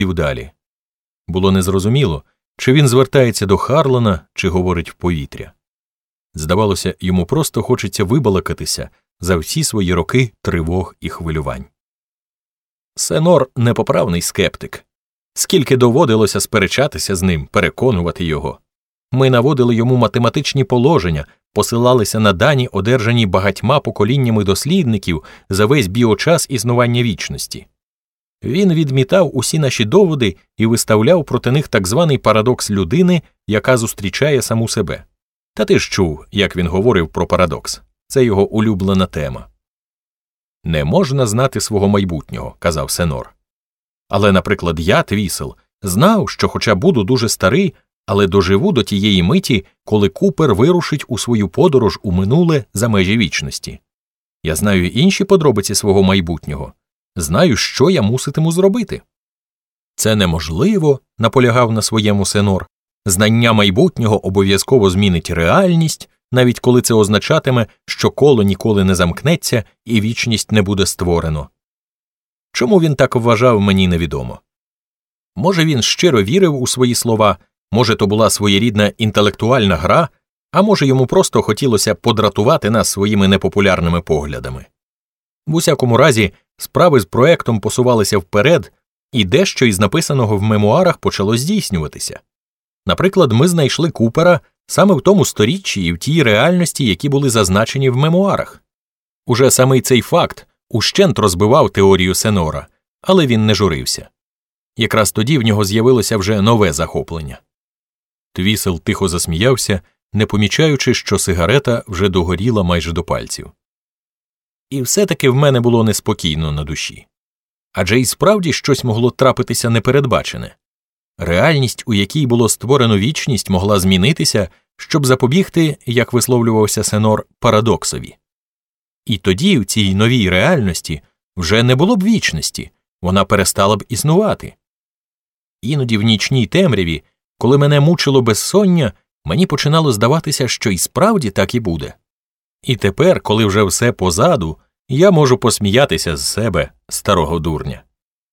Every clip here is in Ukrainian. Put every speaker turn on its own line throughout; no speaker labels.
далі. Було незрозуміло, чи він звертається до Харлана, чи говорить в повітря. Здавалося, йому просто хочеться вибалакатися за всі свої роки тривог і хвилювань. Сенор – непоправний скептик. Скільки доводилося сперечатися з ним, переконувати його. Ми наводили йому математичні положення, посилалися на дані, одержані багатьма поколіннями дослідників за весь біочас існування вічності. Він відмітав усі наші доводи і виставляв проти них так званий парадокс людини, яка зустрічає саму себе. Та ти ж чув, як він говорив про парадокс. Це його улюблена тема. «Не можна знати свого майбутнього», – казав Сенор. Але, наприклад, я, Твісел, знав, що хоча буду дуже старий, але доживу до тієї миті, коли Купер вирушить у свою подорож у минуле за межі вічності. Я знаю інші подробиці свого майбутнього. Знаю, що я муситиму зробити. Це неможливо, наполягав на своєму Сенор. Знання майбутнього обов'язково змінить реальність, навіть коли це означатиме, що коло ніколи не замкнеться і вічність не буде створено. Чому він так вважав, мені невідомо. Може, він щиро вірив у свої слова, може, то була своєрідна інтелектуальна гра, а може, йому просто хотілося подратувати нас своїми непопулярними поглядами. В усякому разі, справи з проектом посувалися вперед, і дещо із написаного в мемуарах почало здійснюватися. Наприклад, ми знайшли Купера саме в тому сторіччі і в тій реальності, які були зазначені в мемуарах. Уже самий цей факт ущент розбивав теорію Сенора, але він не журився. Якраз тоді в нього з'явилося вже нове захоплення. Твісел тихо засміявся, не помічаючи, що сигарета вже догоріла майже до пальців. І все-таки в мене було неспокійно на душі. Адже і справді щось могло трапитися непередбачене. Реальність, у якій було створено вічність, могла змінитися, щоб запобігти, як висловлювався Сенор, парадоксові. І тоді в цій новій реальності вже не було б вічності, вона перестала б існувати. Іноді в нічній темряві, коли мене мучило безсоння, мені починало здаватися, що і справді так і буде. І тепер, коли вже все позаду, я можу посміятися з себе, старого дурня.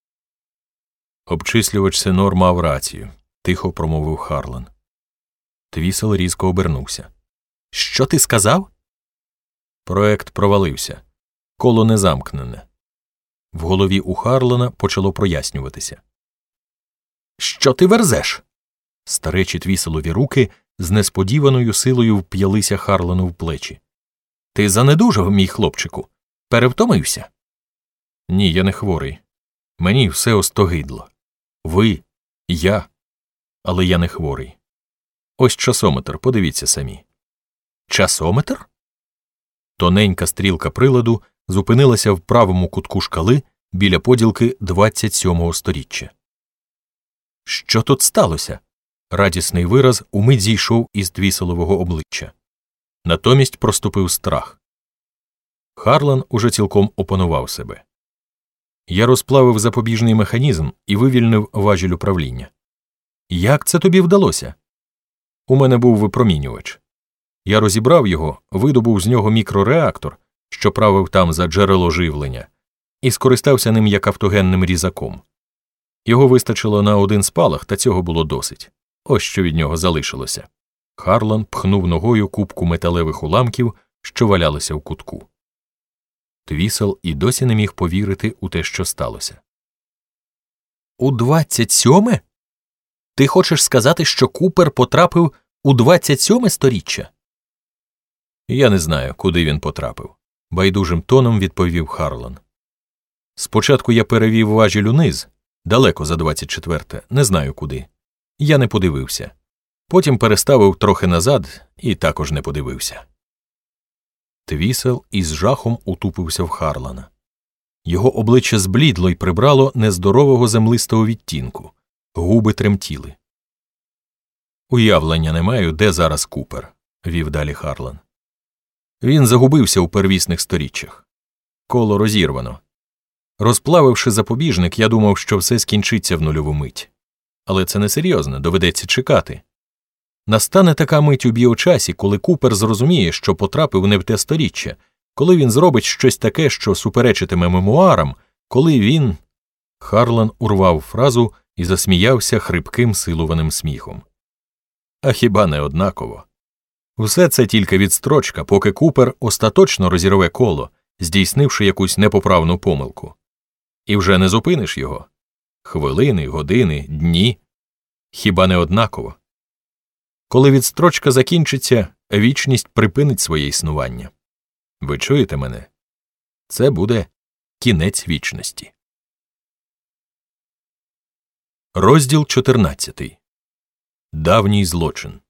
Обчислювач Сенор мав рацію, тихо промовив Харлан. Твісел різко обернувся. Що ти сказав? Проект провалився. Коло не замкнене. В голові у Харлана почало прояснюватися. Що ти верзеш? Старечі Твіселові руки з несподіваною силою вп'ялися Харлану в плечі. Ти занедужав, мій хлопчику? Перевтомився? Ні, я не хворий. Мені все остогидло. Ви, я. Але я не хворий. Ось часометр, подивіться самі. Часометр? Тоненька стрілка приладу зупинилася в правому кутку шкали біля поділки 27-го сторіччя. Що тут сталося? Радісний вираз умить зійшов із Твіселового обличчя. Натомість проступив страх. Харлан уже цілком опанував себе. Я розплавив запобіжний механізм і вивільнив важіль управління. Як це тобі вдалося? У мене був випромінювач. Я розібрав його, видобув з нього мікрореактор, що правив там за джерело живлення, і скористався ним як автогенним різаком. Його вистачило на один спалах, та цього було досить. Ось що від нього залишилося. Харлан пхнув ногою купку металевих уламків, що валялися в кутку. Твісел і досі не міг повірити у те, що сталося. У 27-ме? Ти хочеш сказати, що Купер потрапив у 27-ме сторіччя? Я не знаю, куди він потрапив, байдужим тоном відповів Харлан. Спочатку я перевів важіль униз, далеко за 24-те, не знаю куди. Я не подивився. Потім переставив трохи назад і також не подивився. Твісел із жахом утупився в Харлана. Його обличчя зблідло й прибрало нездорового землистого відтінку. Губи тремтіли. Уявлення не маю, де зараз Купер, вів далі Харлан. Він загубився у первісних сторіччях. Коло розірвано. Розплавивши запобіжник, я думав, що все скінчиться в нульову мить. Але це несерйозно, доведеться чекати. Настане така мить у біочасі, коли Купер зрозуміє, що потрапив не в те сторіччя, коли він зробить щось таке, що суперечитиме мемуарам, коли він… Харлан урвав фразу і засміявся хрипким силуваним сміхом. А хіба не однаково? Все це тільки відстрочка, поки Купер остаточно розірве коло, здійснивши якусь непоправну помилку. І вже не зупиниш його. Хвилини, години, дні. Хіба не однаково? Коли відстрочка закінчиться, вічність припинить своє існування. Ви чуєте мене? Це буде кінець вічності. Розділ 14. Давній злочин.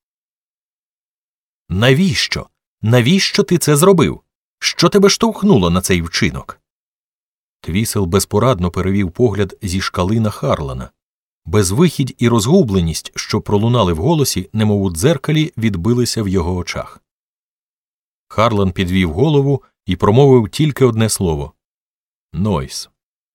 Навіщо? Навіщо ти це зробив? Що тебе штовхнуло на цей вчинок? Твісел безпорадно перевів погляд зі шкали на Харлана. Безвихідь і розгубленість, що пролунали в голосі, немов у дзеркалі, відбилися в його очах. Харлан підвів голову і промовив тільки одне слово – Нойс.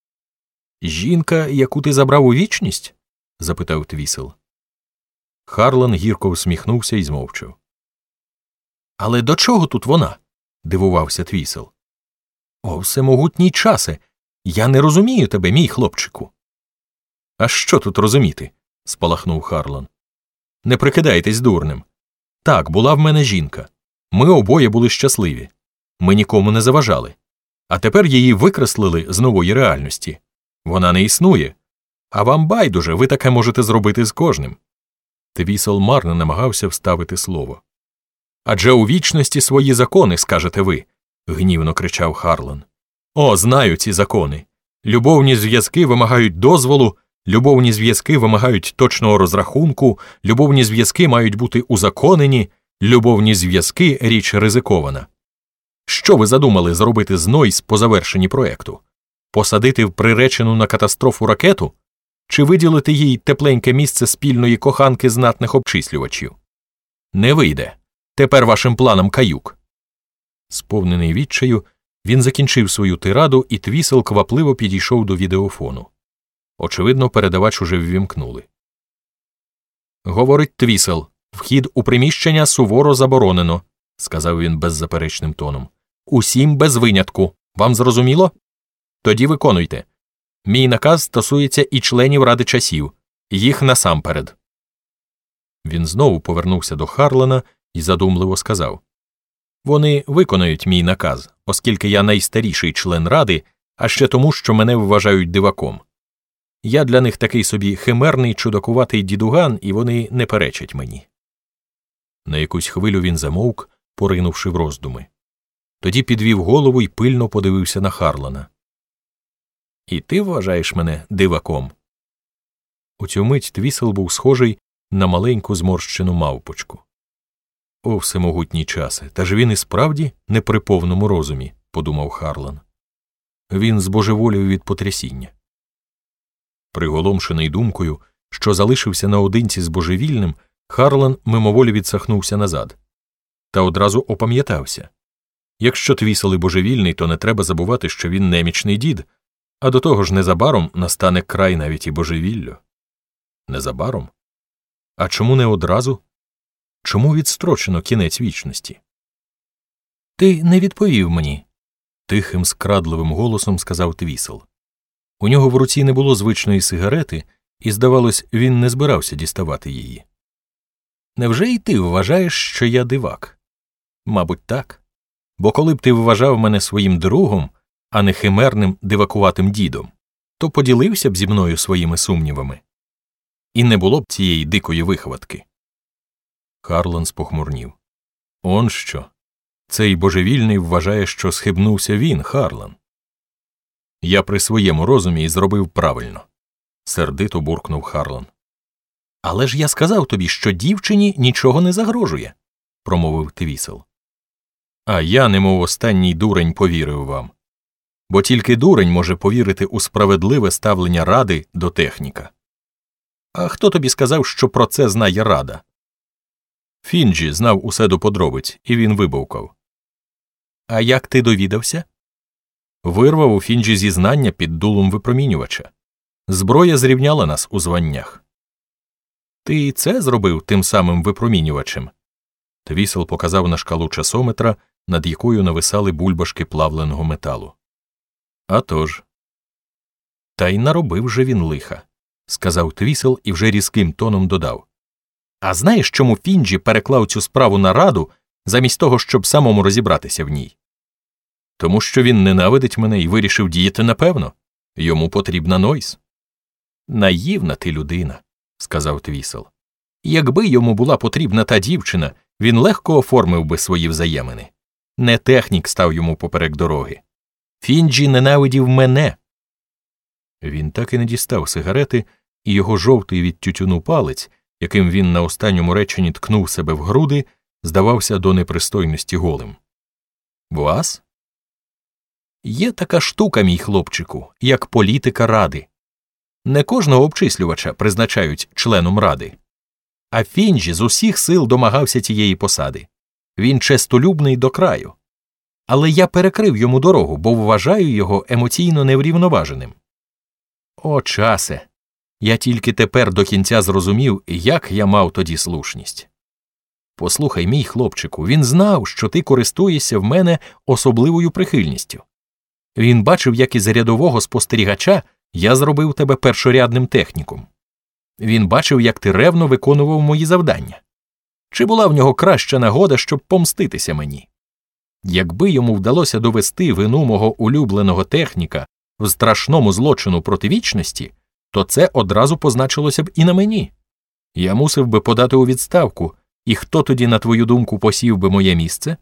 «Жінка, яку ти забрав у вічність?» – запитав Твісел. Харлан гірко всміхнувся і змовчав. «Але до чого тут вона?» – дивувався Твісел. «О, всемогутній часе! Я не розумію тебе, мій хлопчику!» «А що тут розуміти?» – спалахнув Харлан. «Не прикидайтесь дурним. Так, була в мене жінка. Ми обоє були щасливі. Ми нікому не заважали. А тепер її викреслили з нової реальності. Вона не існує. А вам байдуже, ви таке можете зробити з кожним». Твісел марно намагався вставити слово. «Адже у вічності свої закони, скажете ви», – гнівно кричав Харлан. «О, знаю ці закони. Любовні зв'язки вимагають дозволу, любовні зв'язки вимагають точного розрахунку, любовні зв'язки мають бути узаконені, любовні зв'язки – річ ризикована. Що ви задумали зробити з Нойс по завершенні проекту? Посадити в приречену на катастрофу ракету? Чи виділити їй тепленьке місце спільної коханки знатних обчислювачів? Не вийде. Тепер вашим планам каюк». Сповнений відчаю, він закінчив свою тираду, і Твісел квапливо підійшов до відеофону. Очевидно, передавач уже ввімкнули. «Говорить Твісел, вхід у приміщення суворо заборонено», – сказав він беззаперечним тоном. «Усім без винятку. Вам зрозуміло? Тоді виконуйте. Мій наказ стосується і членів Ради часів. Їх насамперед». Він знову повернувся до Харлана і задумливо сказав. «Вони виконають мій наказ, оскільки я найстаріший член Ради, а ще тому, що мене вважають диваком. Я для них такий собі химерний, чудакуватий дідуган, і вони не перечать мені». На якусь хвилю він замовк, поринувши в роздуми. Тоді підвів голову і пильно подивився на Харлана. «І ти вважаєш мене диваком?» У цю мить Твісел був схожий на маленьку зморщену мавпочку. «О, всемогутній часе, та ж він і справді не при повному розумі», – подумав Харлан. Він збожеволів від потрясіння. Приголомшений думкою, що залишився наодинці з божевільним, Харлан мимоволі відсахнувся назад. Та одразу опам'ятався. Якщо Твісел і божевільний, то не треба забувати, що він немічний дід, а до того ж незабаром настане край навіть і божевіллю. Незабаром? А чому не одразу? Чому відстрочено кінець вічності? «Ти не відповів мені», – тихим, скрадливим голосом сказав Твісел. У нього в руці не було звичної сигарети, і, здавалось, він не збирався діставати її. «Невже і ти вважаєш, що я дивак?» «Мабуть, так. Бо коли б ти вважав мене своїм другом, а не химерним дивакуватим дідом, то поділився б зі мною своїми сумнівами. І не було б цієї дикої вихватки». Харлан спохмурнів. «Он що? Цей божевільний вважає, що схибнувся він, Харлан». «Я при своєму розумі і зробив правильно», – сердито буркнув Харлан. «Але ж я сказав тобі, що дівчині нічого не загрожує», – промовив Твісел. «А я, немов останній дурень, повірив вам. Бо тільки дурень може повірити у справедливе ставлення Ради до техніка. А хто тобі сказав, що про це знає Рада?» «Фінджі знав усе до подробиць, і він вибовкав». «А як ти довідався?» «Вирвав у Фінджі зізнання під дулом випромінювача. Зброя зрівняла нас у званнях». «Ти це зробив тим самим випромінювачем?» Твісел показав на шкалу часометра, над якою нависали бульбашки плавленого металу. «А тож». «Та й наробив же він лиха. – сказав Твісел і вже різким тоном додав. А знаєш, чому Фінджі переклав цю справу на Раду, замість того, щоб самому розібратися в ній? Тому що він ненавидить мене і вирішив діяти напевно. Йому потрібна Нойс. Наївна ти людина, сказав Твісел. Якби йому була потрібна та дівчина, він легко оформив би свої взаємини. Не технік став йому поперек дороги. Фінджі ненавидів мене. Він так і не дістав сигарети, і його жовтий від тютюну палець, яким він на останньому реченні ткнув себе в груди, здавався до непристойності голим. Вас? Є така штука, мій хлопчику, як політика Ради. Не кожного обчислювача призначають членом Ради. А Фінджі з усіх сил домагався цієї посади. Він честолюбний до краю. Але я перекрив йому дорогу, бо вважаю його емоційно неврівноваженим. О, часе! Я тільки тепер до кінця зрозумів, як я мав тоді слушність. Послухай, мій хлопчику, він знав, що ти користуєшся в мене особливою прихильністю. Він бачив, як із рядового спостерігача я зробив тебе першорядним техніком. Він бачив, як ти ревно виконував мої завдання. Чи була в нього краща нагода, щоб помститися мені? Якби йому вдалося довести вину мого улюбленого техніка в страшному злочину проти вічності, то це одразу позначилося б і на мені. Я мусив би подати у відставку, і хто тоді, на твою думку, посів би моє місце?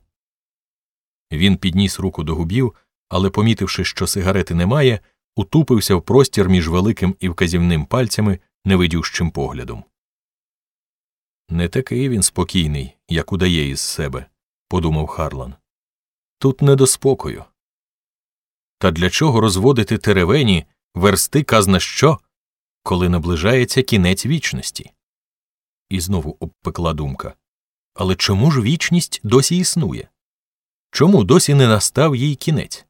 Він підніс руку до губів, але, помітивши, що сигарети немає, утупився в простір між великим і вказівним пальцями невидющим поглядом. Не такий він спокійний, як удає із себе, подумав Харлан. Тут не до спокою. Та для чого розводити теревені, версти казна що, коли наближається кінець вічності? І знову обпекла думка. Але чому ж вічність досі існує? Чому досі не настав їй кінець?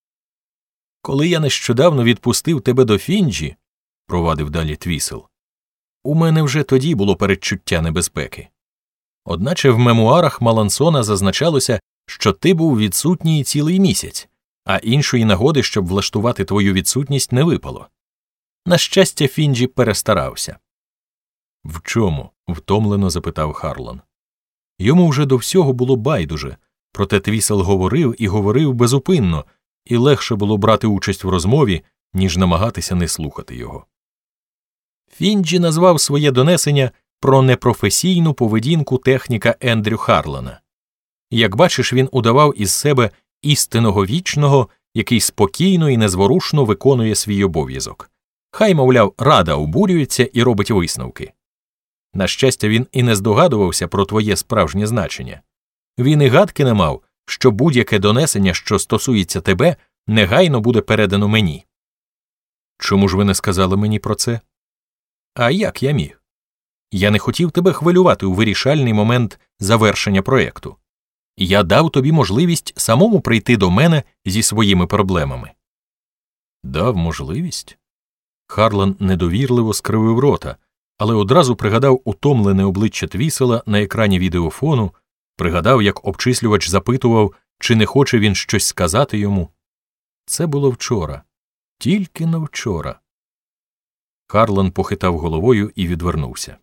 Коли я нещодавно відпустив тебе до Фінджі, провадив далі Твісел, у мене вже тоді було передчуття небезпеки. Одначе в мемуарах Малансона зазначалося, що ти був відсутній цілий місяць, а іншої нагоди, щоб влаштувати твою відсутність, не випало. На щастя, Фінджі перестарався. В чому? Втомлено запитав Харлан. Йому вже до всього було байдуже, проте Твісел говорив і говорив безупинно, і легше було брати участь в розмові, ніж намагатися не слухати його. Фінджі назвав своє донесення про непрофесійну поведінку техніка Ендрю Харлана. Як бачиш, він удавав із себе істинного вічного, який спокійно і незворушно виконує свій обов'язок. Хай, мовляв, Рада обурюється і робить висновки. На щастя, він і не здогадувався про твоє справжнє значення. Він і гадки не мав, що будь-яке донесення, що стосується тебе, негайно буде передано мені. Чому ж ви не сказали мені про це? А як я міг? Я не хотів тебе хвилювати у вирішальний момент завершення проєкту. Я дав тобі можливість самому прийти до мене зі своїми проблемами. Дав можливість? Харлан недовірливо скривив рота, але одразу пригадав утомлене обличчя Твісела на екрані відеофону, пригадав, як обчислювач запитував, чи не хоче він щось сказати йому. Це було вчора. Тільки на вчора. Харлан похитав головою і відвернувся.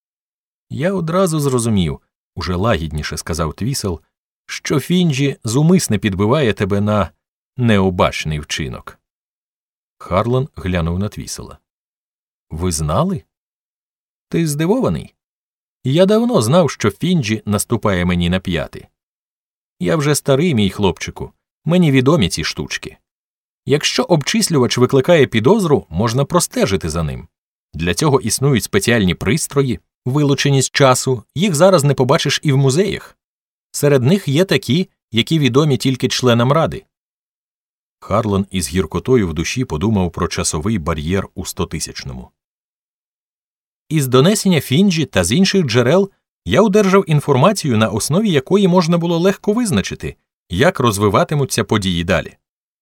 Я одразу зрозумів, уже лагідніше сказав Твісел, що Фінджі зумисне підбиває тебе на необачний вчинок. Харлан глянув на Твісела. Ви знали? Ти здивований? Я давно знав, що Фінджі наступає мені на п'яти. Я вже старий, мій хлопчику, мені відомі ці штучки. Якщо обчислювач викликає підозру, можна простежити за ним. Для цього існують спеціальні пристрої, вилучені з часу, їх зараз не побачиш і в музеях. Серед них є такі, які відомі тільки членам Ради. Харлан із гіркотою в душі подумав про часовий бар'єр у 100-тисячному. Із донесення Фінджі та з інших джерел я одержав інформацію, на основі якої можна було легко визначити, як розвиватимуться події далі.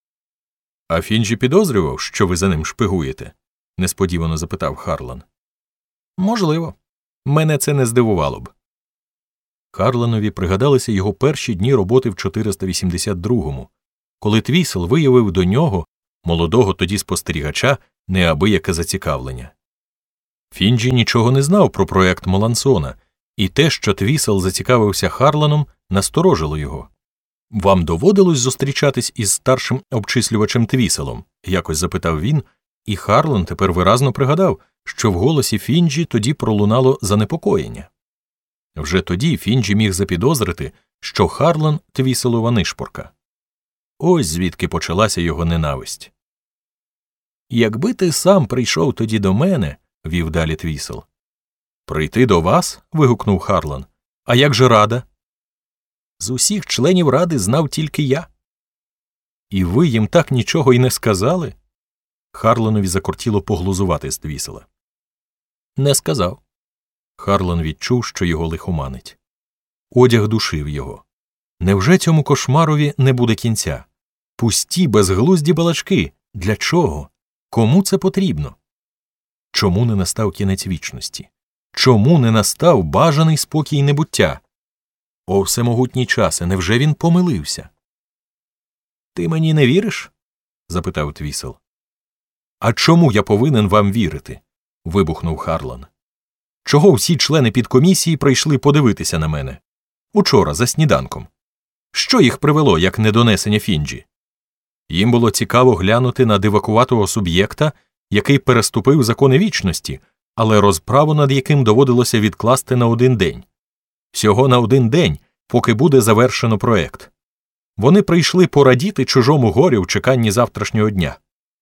А Фінджі підозрював, що ви за ним шпигуєте? Несподівано запитав Харлан. Можливо. Мене це не здивувало б. Харланові пригадалися його перші дні роботи в 482-му, коли Твісел виявив до нього, молодого тоді спостерігача, неабияке зацікавлення. Фінджі нічого не знав про проект Малансона, і те, що Твісел зацікавився Харланом, насторожило його. «Вам доводилось зустрічатись із старшим обчислювачем Твіселом?» – якось запитав він, і Харлан тепер виразно пригадав, що в голосі Фінджі тоді пролунало занепокоєння. Вже тоді Фінджі міг запідозрити, що Харлан – Твіселова нишпорка. Ось звідки почалася його ненависть. «Якби ти сам прийшов тоді до мене», – вів далі Твісел. «Прийти до вас?» – вигукнув Харлан. «А як же Рада?» «З усіх членів Ради знав тільки я». «І ви їм так нічого й не сказали?» Харланові закортіло поглузувати з Твісела. «Не сказав». Харлан відчув, що його лихоманить. Одяг душив його. Невже цьому кошмарові не буде кінця? Пусті, безглузді балачки. Для чого? Кому це потрібно? Чому не настав кінець вічності? Чому не настав бажаний спокій небуття? О, всемогутній часе, невже він помилився? «Ти мені не віриш?» – запитав Твісел. «А чому я повинен вам вірити?» – вибухнув Харлан. «Чого всі члени підкомісії прийшли подивитися на мене? Учора, за сніданком. Що їх привело, як недонесення Фінджі? Їм було цікаво глянути на дивакуватого суб'єкта, який переступив закони вічності, але розправу над яким доводилося відкласти на один день. Всього на один день, поки буде завершено проект. Вони прийшли порадіти чужому горю в чеканні завтрашнього дня».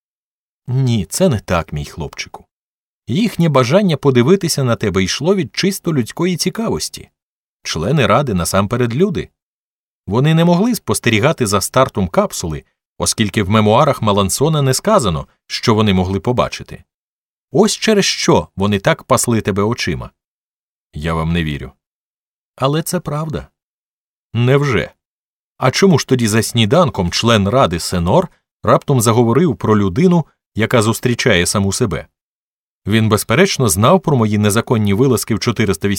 «Ні, це не так, мій хлопчику. Їхнє бажання подивитися на тебе йшло від чисто людської цікавості. Члени Ради насамперед люди. Вони не могли спостерігати за стартом капсули, оскільки в мемуарах Малансона не сказано, що вони могли побачити. Ось через що вони так пасли тебе очима». «Я вам не вірю». «Але це правда». «Невже? А чому ж тоді за сніданком член Ради Сенор раптом заговорив про людину, яка зустрічає саму себе? Він, безперечно, знав про мої незаконні вилазки в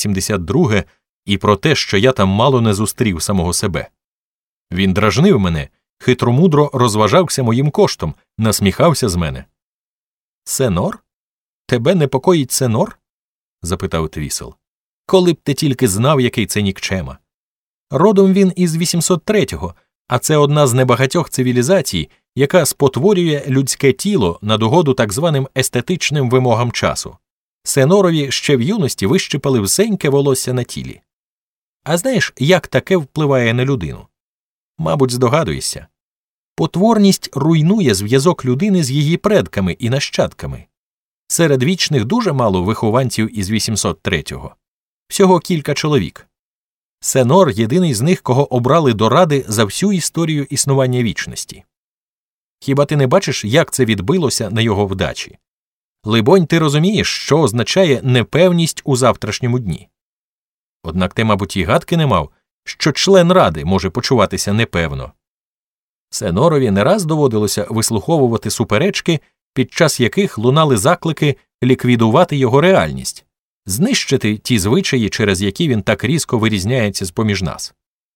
482 і про те, що я там мало не зустрів самого себе. Він дражнив мене, хитромудро розважався моїм коштом, насміхався з мене». «Сенор? Тебе непокоїть Сенор?» – запитав Твісел. «Коли б ти тільки знав, який це нікчема. Родом він із 803-го, а це одна з небагатьох цивілізацій, яка спотворює людське тіло на догоду так званим естетичним вимогам часу. Сенорові ще в юності вищипали всеньке волосся на тілі. А знаєш, як таке впливає на людину? Мабуть, здогадуєшся. Потворність руйнує зв'язок людини з її предками і нащадками. Серед вічних дуже мало вихованців із 803-го. Всього кілька чоловік. Сенор – єдиний з них, кого обрали до Ради за всю історію існування вічності. Хіба ти не бачиш, як це відбилося на його вдачі? Либонь, ти розумієш, що означає непевність у завтрашньому дні. Однак ти, мабуть, і гадки не мав, що член Ради може почуватися непевно. Сенорові не раз доводилося вислуховувати суперечки, під час яких лунали заклики ліквідувати його реальність, знищити ті звичаї, через які він так різко вирізняється з-поміж нас.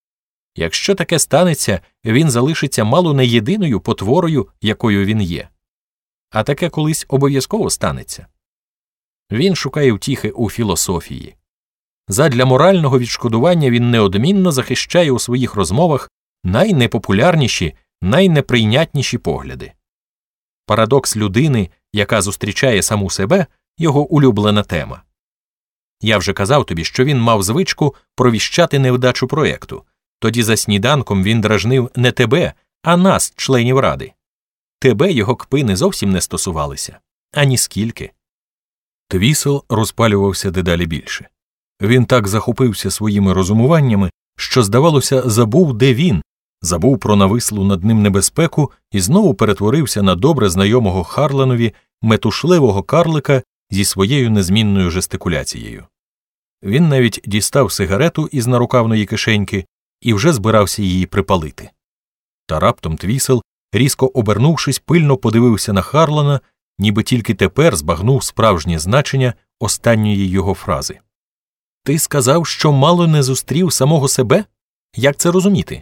Якщо таке станеться, він залишиться мало не єдиною потворою, якою він є. А таке колись обов'язково станеться. Він шукає втіхи у філософії. Задля морального відшкодування він неодмінно захищає у своїх розмовах найнепопулярніші, найнеприйнятніші погляди. Парадокс людини, яка зустрічає саму себе, його улюблена тема. Я вже казав тобі, що він мав звичку провіщати невдачу проєкту. Тоді за сніданком він дражнив не тебе, а нас, членів Ради. Тебе його кпини зовсім не стосувалися. Ані скільки. Твісел розпалювався дедалі більше. Він так захопився своїми розумуваннями, що, здавалося, забув, де він, забув про навислу над ним небезпеку і знову перетворився на добре знайомого Харланові метушливого карлика зі своєю незмінною жестикуляцією. Він навіть дістав сигарету із нарукавної кишеньки і вже збирався її припалити. Та раптом Твісел, різко обернувшись, пильно подивився на Харлана, ніби тільки тепер збагнув справжнє значення останньої його фрази. «Ти сказав, що мало не зустрів самого себе? Як це розуміти?»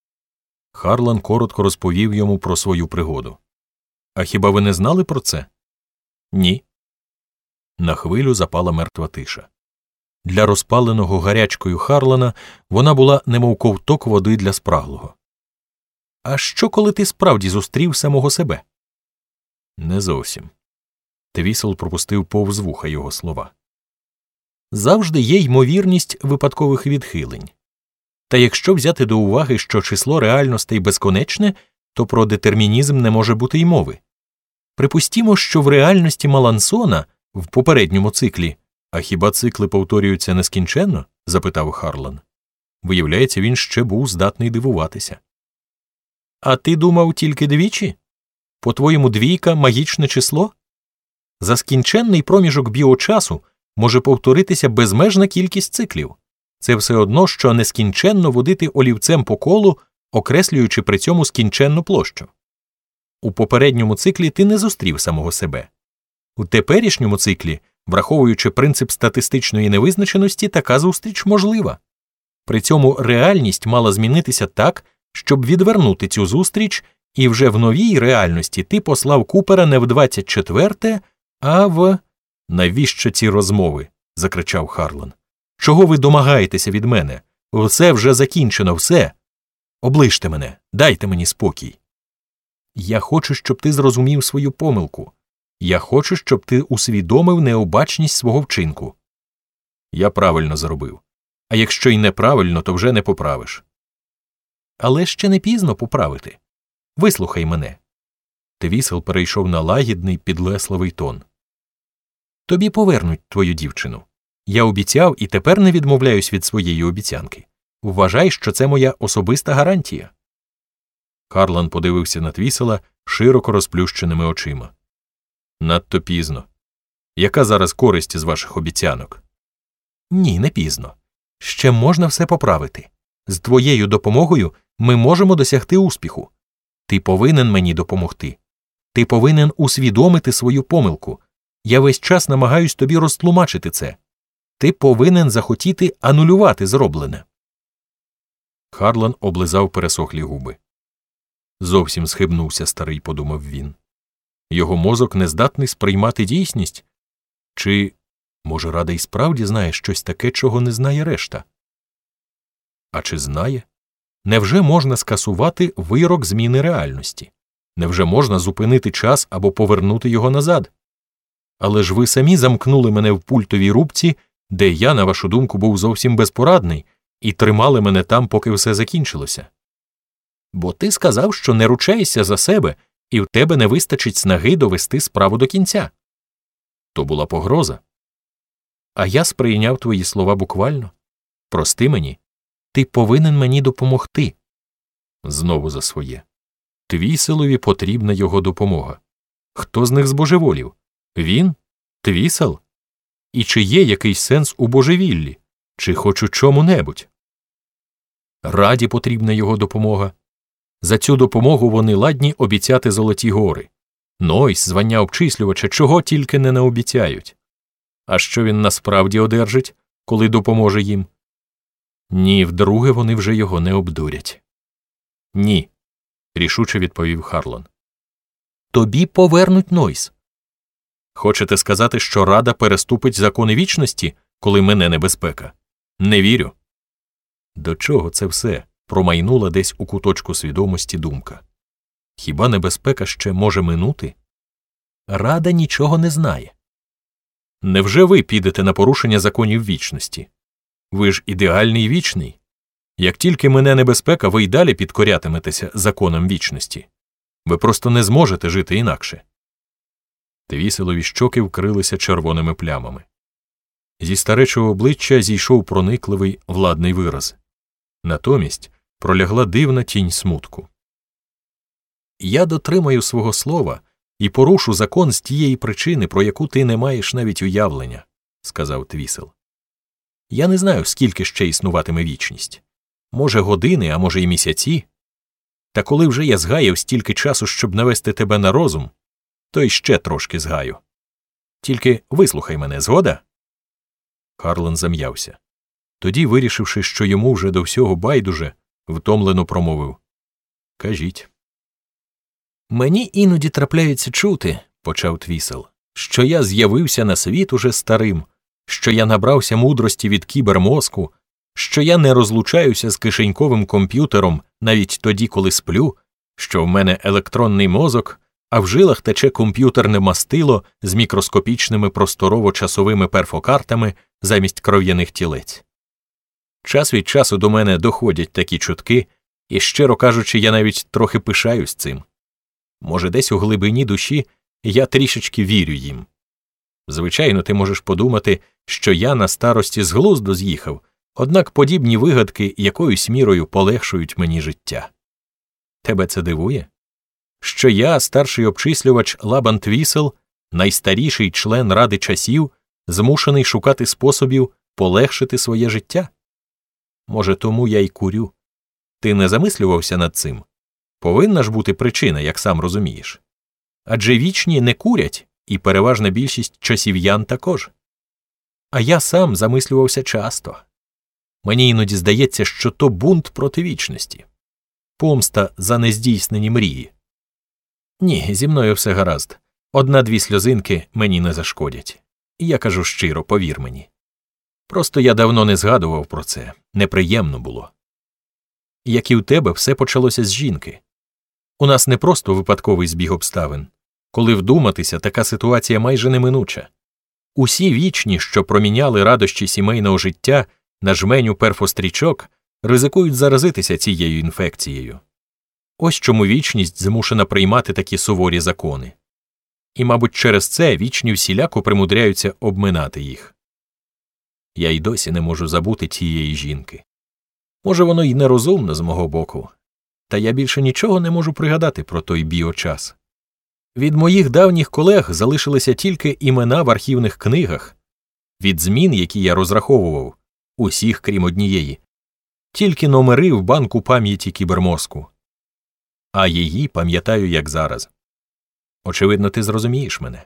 Харлан коротко розповів йому про свою пригоду. «А хіба ви не знали про це?» «Ні». На хвилю запала мертва тиша. Для розпаленого гарячкою Харлана вона була немов ковток води для спраглого. «А що, коли ти справді зустрів самого себе?» «Не зовсім». Твісел пропустив повз вуха його слова. «Завжди є ймовірність випадкових відхилень. Та якщо взяти до уваги, що число реальностей безконечне, то про детермінізм не може бути й мови. Припустімо, що в реальності Малансона, в попередньому циклі, а хіба цикли повторюються нескінченно? Запитав Харлан. Виявляється, він ще був здатний дивуватися. А ти думав тільки двічі? По-твоєму, двійка – магічне число? За скінченний проміжок біочасу може повторитися безмежна кількість циклів. Це все одно, що нескінченно водити олівцем по колу, окреслюючи при цьому скінченну площу. У попередньому циклі ти не зустрів самого себе. У теперішньому циклі, враховуючи принцип статистичної невизначеності, така зустріч можлива. При цьому реальність мала змінитися так, щоб відвернути цю зустріч, і вже в новій реальності ти послав Купера не в 24-те, а в… «Навіщо ці розмови?» – закричав Харлан. «Чого ви домагаєтеся від мене? Все вже закінчено, все. Оближте мене, дайте мені спокій. Я хочу, щоб ти зрозумів свою помилку. Я хочу, щоб ти усвідомив необачність свого вчинку. Я правильно зробив. А якщо й неправильно, то вже не поправиш. Але ще не пізно поправити. Вислухай мене». Твісел перейшов на лагідний, підлесливий тон. «Тобі повернуть твою дівчину. Я обіцяв і тепер не відмовляюсь від своєї обіцянки. Вважай, що це моя особиста гарантія». Харлан подивився на Твісела широко розплющеними очима. «Надто пізно. Яка зараз користь з ваших обіцянок?» «Ні, не пізно. Ще можна все поправити. З твоєю допомогою ми можемо досягти успіху. Ти повинен мені допомогти. Ти повинен усвідомити свою помилку. Я весь час намагаюсь тобі розтлумачити це. Ти повинен захотіти анулювати зроблене». Харлан облизав пересохлі губи. Зовсім схибнувся старий, подумав він. Його мозок не здатний сприймати дійсність? Чи, може, Рада й справді знає щось таке, чого не знає решта? А чи знає? Невже можна скасувати вирок зміни реальності? Невже можна зупинити час або повернути його назад? Але ж ви самі замкнули мене в пультовій рубці, де я, на вашу думку, був зовсім безпорадний, і тримали мене там, поки все закінчилося. Бо ти сказав, що не ручаєшся за себе, і в тебе не вистачить снаги довести справу до кінця. То була погроза. А я сприйняв твої слова буквально. Прости мені. Ти повинен мені допомогти. Знову за своє. Твіселові потрібна його допомога. Хто з них збожеволів? Він? Твісел? І чи є якийсь сенс у божевіллі? Чи хоч у чому-небудь? Раді потрібна його допомога. За цю допомогу вони ладні обіцяти золоті гори. Нойс, звання обчислювача, чого тільки не наобіцяють. А що він насправді одержить, коли допоможе їм? Ні, вдруге вони вже його не обдурять. Ні, рішуче відповів Харлан. Тобі повернуть Нойс. Хочете сказати, що Рада переступить закони вічності, коли мине небезпека? Не вірю. До чого це все? Промайнула десь у куточку свідомості думка. Хіба небезпека ще може минути? Рада нічого не знає. Невже ви підете на порушення законів вічності? Ви ж ідеальний вічний. Як тільки мине небезпека, ви й далі підкорятиметеся законам вічності. Ви просто не зможете жити інакше. Твіселові щоки вкрилися червоними плямами. Зі старечого обличчя зійшов проникливий владний вираз. Натомість пролягла дивна тінь смутку. «Я дотримаю свого слова і порушу закон з тієї причини, про яку ти не маєш навіть уявлення», – сказав Твісел. «Я не знаю, скільки ще існуватиме вічність. Може, години, а може й місяці. Та коли вже я згаяв стільки часу, щоб навести тебе на розум, то й ще трошки згаю. Тільки вислухай мене, згода?» Харлан зам'явся. Тоді, вирішивши, що йому вже до всього байдуже, втомлено промовив. «Кажіть». «Мені іноді трапляється чути», – почав Твісел, що я з'явився на світ уже старим, що я набрався мудрості від кібермозку, що я не розлучаюся з кишеньковим комп'ютером навіть тоді, коли сплю, що в мене електронний мозок, а в жилах тече комп'ютерне мастило з мікроскопічними просторово-часовими перфокартами замість кров'яних тілець. Час від часу до мене доходять такі чутки, і, щиро кажучи, я навіть трохи пишаюсь цим. Може, десь у глибині душі я трішечки вірю їм. Звичайно, ти можеш подумати, що я на старості з глузду з'їхав, однак подібні вигадки якоюсь мірою полегшують мені життя. Тебе це дивує? Що я, старший обчислювач Лабан Твісел, найстаріший член Ради часів, змушений шукати способів полегшити своє життя? Може, тому я й курю. Ти не замислювався над цим? Повинна ж бути причина, як сам розумієш. Адже вічні не курять, і переважна більшість часів'ян також. А я сам замислювався часто. Мені іноді здається, що то бунт проти вічності. Помста за нездійснені мрії. Ні, зі мною все гаразд. Одна-дві сльозинки мені не зашкодять. І я кажу щиро, повір мені. Просто я давно не згадував про це. Неприємно було. Як і у тебе, все почалося з жінки. У нас не просто випадковий збіг обставин. Коли вдуматися, така ситуація майже неминуча. Усі вічні, що проміняли радощі сімейного життя на жменю перфострічок, ризикують заразитися цією інфекцією. Ось чому вічність змушена приймати такі суворі закони. І, мабуть, через це вічні всіляко примудряються обминати їх. Я й досі не можу забути тієї жінки. Може, воно й нерозумно з мого боку, та я більше нічого не можу пригадати про той біочас. Від моїх давніх колег залишилися тільки імена в архівних книгах. Від змін, які я розраховував, усіх крім однієї, тільки номери в банку пам'яті кібермозку. А її пам'ятаю, як зараз. Очевидно, ти зрозумієш мене.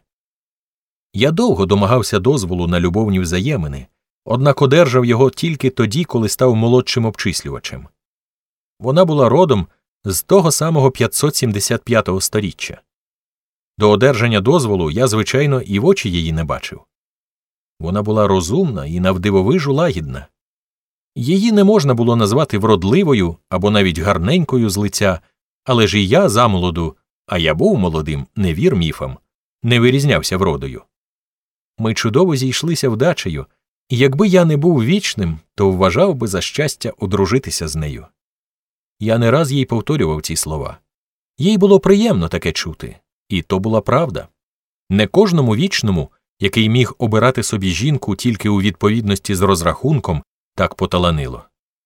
Я довго домагався дозволу на любовні взаємини, однак одержав його тільки тоді, коли став молодшим обчислювачем. Вона була родом з того самого 575-го сторіччя. До одержання дозволу я, звичайно, і в очі її не бачив. Вона була розумна і навдивовижу лагідна. Її не можна було назвати вродливою або навіть гарненькою з лиця, але ж і я замолоду, а я був молодим, не вір міфам, не вирізнявся вродою. Ми чудово зійшлися вдачею, і якби я не був вічним, то вважав би за щастя одружитися з нею. Я не раз їй повторював ці слова. Їй було приємно таке чути, і то була правда. Не кожному вічному, який міг обирати собі жінку тільки у відповідності з розрахунком, так поталанило.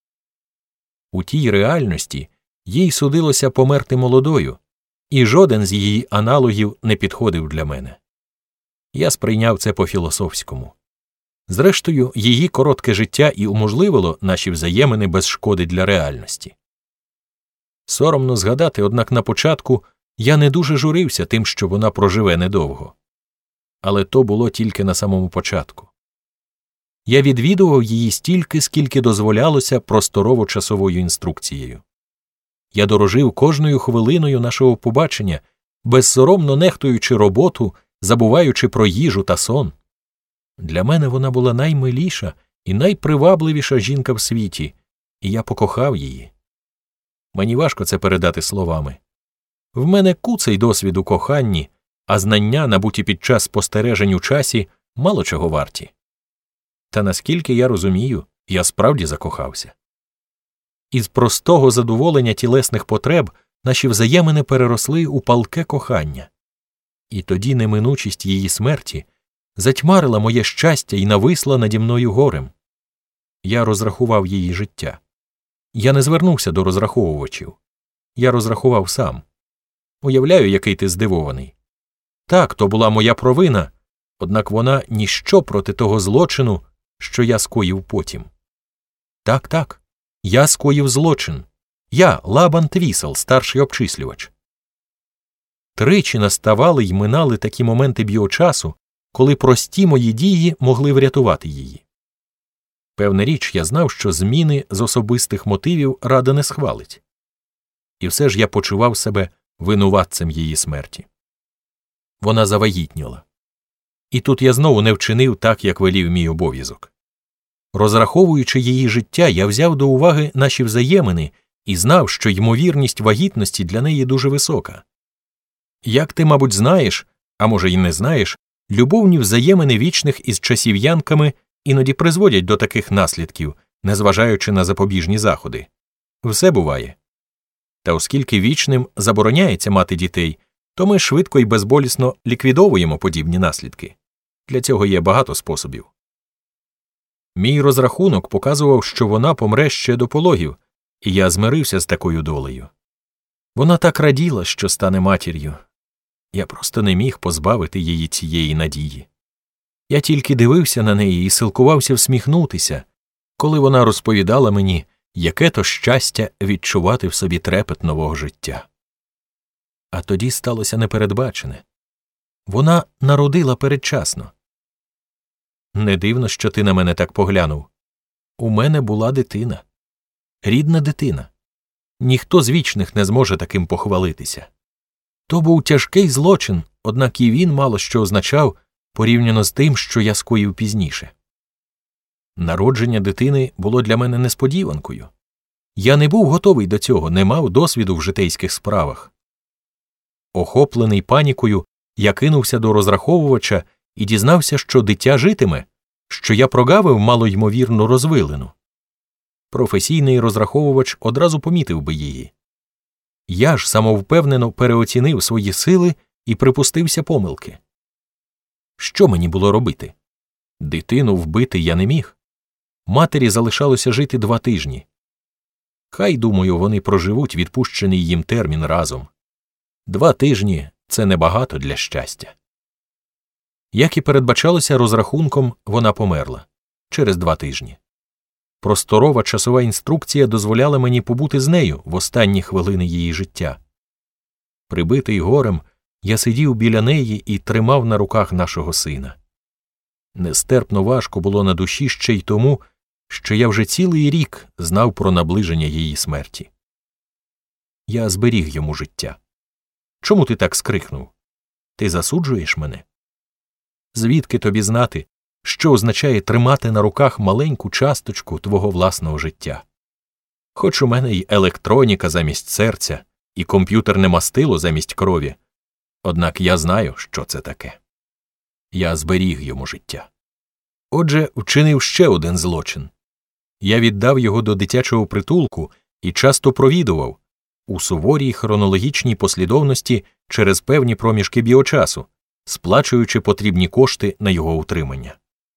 У тій реальності їй судилося померти молодою, і жоден з її аналогів не підходив для мене. Я сприйняв це по-філософському. Зрештою, її коротке життя і уможливило наші взаємини без шкоди для реальності. Соромно згадати, однак на початку я не дуже журився тим, що вона проживе недовго. Але то було тільки на самому початку. Я відвідував її стільки, скільки дозволялося просторово-часовою інструкцією. Я дорожив кожною хвилиною нашого побачення, безсоромно нехтуючи роботу, забуваючи про їжу та сон. Для мене вона була наймиліша і найпривабливіша жінка в світі, і я покохав її. Мені важко це передати словами. В мене куций досвід у коханні, а знання, набуті під час спостережень у часі, мало чого варті. Та наскільки я розумію, я справді закохався. Із простого задоволення тілесних потреб наші взаємини переросли у палке кохання. І тоді неминучість її смерті затьмарила моє щастя і нависла наді мною горем. Я розрахував її життя. Я не звернувся до розраховувачів. Я розрахував сам. Уявляю, який ти здивований. Так, то була моя провина, однак вона ніщо проти того злочину, що я скоїв потім. Так, я скоїв злочин. Я, Лабан Твісел, старший обчислювач. Тричі наставали й минали такі моменти біочасу, коли прості мої дії могли врятувати її. Певна річ, я знав, що зміни з особистих мотивів Рада не схвалить. І все ж я почував себе винуватцем її смерті. Вона завагітніла. І тут я знову не вчинив так, як велів мій обов'язок. Розраховуючи її життя, я взяв до уваги наші взаємини і знав, що ймовірність вагітності для неї дуже висока. Як ти, мабуть, знаєш, а може й не знаєш, любовні взаємини вічних із часів'янками іноді призводять до таких наслідків, незважаючи на запобіжні заходи. Все буває. Та оскільки вічним забороняється мати дітей, то ми швидко і безболісно ліквідовуємо подібні наслідки. Для цього є багато способів. Мій розрахунок показував, що вона помре ще до пологів, і я змирився з такою долею. Вона так раділа, що стане матір'ю. Я просто не міг позбавити її цієї надії. Я тільки дивився на неї і силкувався всміхнутися, коли вона розповідала мені, яке то щастя відчувати в собі трепет нового життя. А тоді сталося непередбачене. Вона народила передчасно. Не дивно, що ти на мене так поглянув. У мене була дитина. Рідна дитина. Ніхто з вічних не зможе таким похвалитися. То був тяжкий злочин, однак і він мало що означав порівняно з тим, що я скоїв пізніше. Народження дитини було для мене несподіванкою. Я не був готовий до цього, не мав досвіду в житейських справах. Охоплений панікою, я кинувся до розраховувача і дізнався, що дитя житиме, що я прогавив малоймовірну розвилину. Професійний розраховувач одразу помітив би її. Я ж самовпевнено переоцінив свої сили і припустився помилки. Що мені було робити? Дитину вбити я не міг. Матері залишалося жити 2 тижні. Хай, думаю, вони проживуть відпущений їм термін разом. 2 тижні – це небагато для щастя. Як і передбачалося розрахунком, вона померла. Через 2 тижні. Просторова часова інструкція дозволяла мені побути з нею в останні хвилини її життя. Прибитий горем, я сидів біля неї і тримав на руках нашого сина. Нестерпно важко було на душі ще й тому, що я вже цілий рік знав про наближення її смерті. Я зберіг йому життя. Чому ти так скрикнув? Ти засуджуєш мене? Звідки тобі знати, що означає тримати на руках маленьку часточку твого власного життя? Хоч у мене й електроніка замість серця, і комп'ютерне мастило замість крові, однак я знаю, що це таке. Я зберіг йому життя. Отже, вчинив ще один злочин. Я віддав його до дитячого притулку і часто провідував у суворій хронологічній послідовності через певні проміжки біочасу, сплачуючи потрібні кошти на його утримання.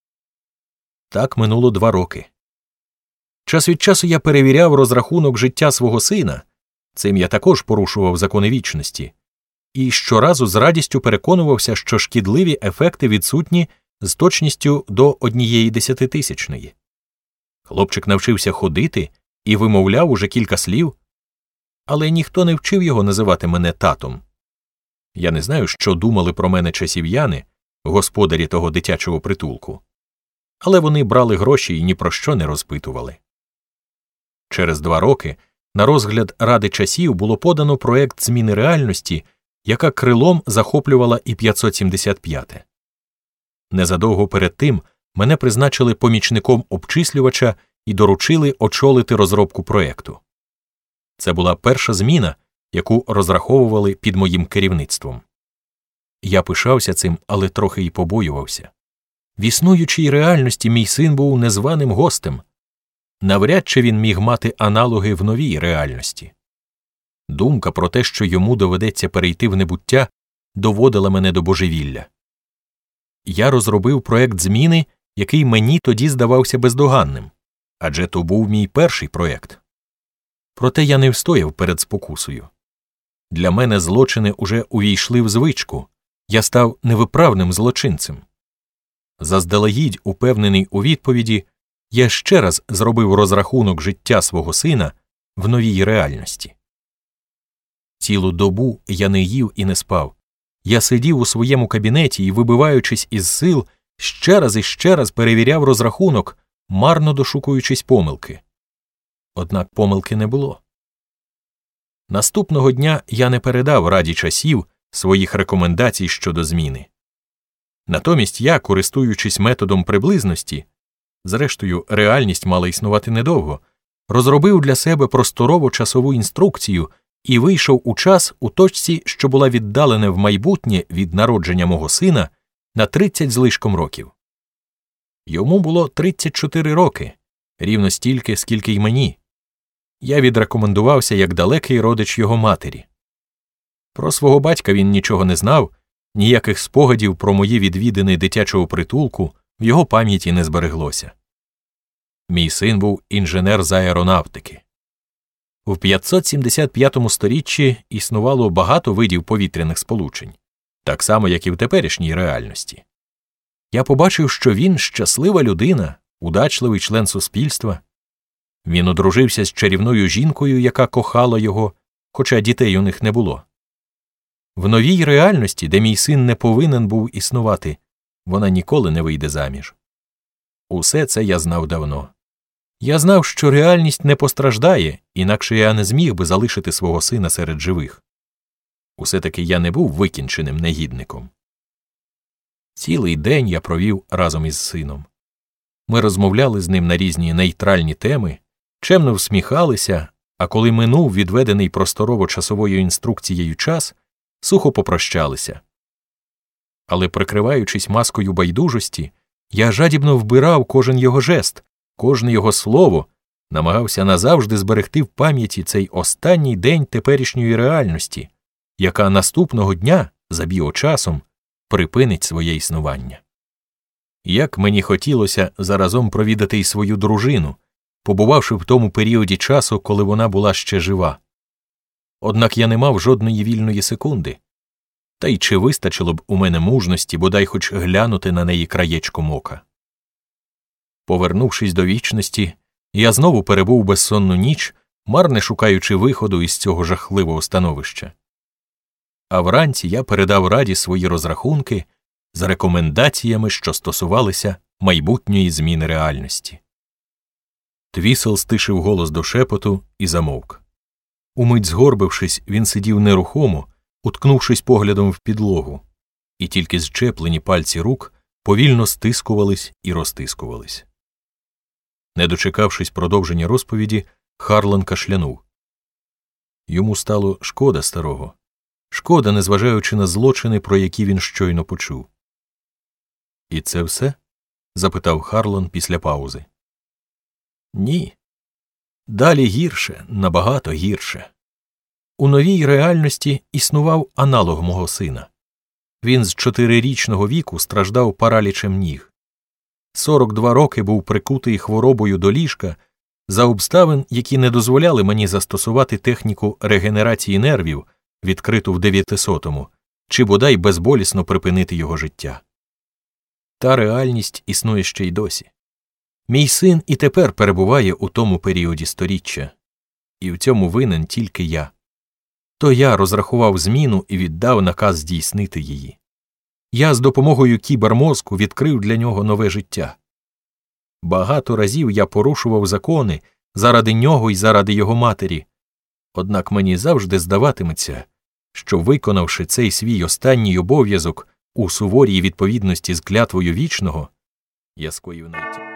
Так минуло 2 роки. Час від часу я перевіряв розрахунок життя свого сина, цим я також порушував закони вічності, і щоразу з радістю переконувався, що шкідливі ефекти відсутні з точністю до 1/100000. Хлопчик навчився ходити і вимовляв уже кілька слів, але ніхто не вчив його називати мене татом. Я не знаю, що думали про мене часів'яни, господарі того дитячого притулку, але вони брали гроші і ні про що не розпитували. Через 2 роки на розгляд Ради часів було подано проект зміни реальності, яка крилом захоплювала і 575. Незадовго перед тим мене призначили помічником обчислювача і доручили очолити розробку проекту. Це була перша зміна, яку розраховували під моїм керівництвом. Я пишався цим, але трохи й побоювався. В існуючій реальності мій син був незваним гостем. Навряд чи він міг мати аналоги в новій реальності. Думка про те, що йому доведеться перейти в небуття, доводила мене до божевілля. Я розробив проект зміни, який мені тоді здавався бездоганним, адже то був мій перший проект. Проте я не встояв перед спокусою. Для мене злочини уже увійшли в звичку, я став невиправним злочинцем. Заздалегідь упевнений у відповіді, я ще раз зробив розрахунок життя свого сина в новій реальності. Цілу добу я не їв і не спав. Я сидів у своєму кабінеті і, вибиваючись із сил, ще раз і ще раз перевіряв розрахунок, марно дошукуючись помилки. Однак помилки не було. Наступного дня я не передав Раді часів своїх рекомендацій щодо зміни. Натомість я, користуючись методом приблизності, зрештою, реальність мала існувати недовго, розробив для себе просторово-часову інструкцію і вийшов у час у точці, що була віддалена в майбутнє від народження мого сина на 30 з лишком років. Йому було 34 роки, рівно стільки, скільки й мені. Я відрекомендувався як далекий родич його матері. Про свого батька він нічого не знав, ніяких спогадів про мої відвідини дитячого притулку в його пам'яті не збереглося. Мій син був інженер з аеронавтики. В 575 сторіччі існувало багато видів повітряних сполучень, так само, як і в теперішній реальності. Я побачив, що він щаслива людина, удачливий член суспільства. Він одружився з чарівною жінкою, яка кохала його, хоча дітей у них не було. В новій реальності, де мій син не повинен був існувати, вона ніколи не вийде заміж. Усе це я знав давно. Я знав, що реальність не постраждає, інакше я не зміг би залишити свого сина серед живих. Усе-таки я не був викінченим негідником. Цілий день я провів разом із сином. Ми розмовляли з ним на різні нейтральні теми, чемно всміхалися, а коли минув відведений просторово-часовою інструкцією час, сухо попрощалися. Але, прикриваючись маскою байдужості, я жадібно вбирав кожен його жест, кожне його слово, намагався назавжди зберегти в пам'яті цей останній день теперішньої реальності, яка наступного дня, за біочасом, припинить своє існування. Як мені хотілося заразом провідати й свою дружину, побувавши в тому періоді часу, коли вона була ще жива. Однак я не мав жодної вільної секунди. Та й чи вистачило б у мене мужності бодай хоч глянути на неї краєчком ока. Повернувшись до вічності, я знову перебув безсонну ніч, марне шукаючи виходу із цього жахливого становища. А вранці я передав Раді свої розрахунки з рекомендаціями, що стосувалися майбутньої зміни реальності. Твісел стишив голос до шепоту і замовк. Умить згорбившись, він сидів нерухомо, уткнувшись поглядом в підлогу, і тільки зчеплені пальці рук повільно стискувались і розтискувались. Не дочекавшись продовження розповіді, Харлан кашлянув. Йому стало шкода старого. Шкода, незважаючи на злочини, про які він щойно почув. «І це все?» – запитав Харлан після паузи. «Ні. Далі гірше, набагато гірше. У новій реальності існував аналог мого сина. Він з 4-річного віку страждав паралічем ніг. 42 роки був прикутий хворобою до ліжка за обставин, які не дозволяли мені застосувати техніку регенерації нервів, відкриту в 900-му, чи бодай безболісно припинити його життя. Та реальність існує ще й досі. Мій син і тепер перебуває у тому періоді сторіччя, і в цьому винен тільки я. То я розрахував зміну і віддав наказ здійснити її. Я з допомогою кібермозку відкрив для нього нове життя. Багато разів я порушував закони заради нього і заради його матері, однак мені завжди здаватиметься, що, виконавши цей свій останній обов'язок у суворій відповідності з клятвою вічного, я скоїв найти.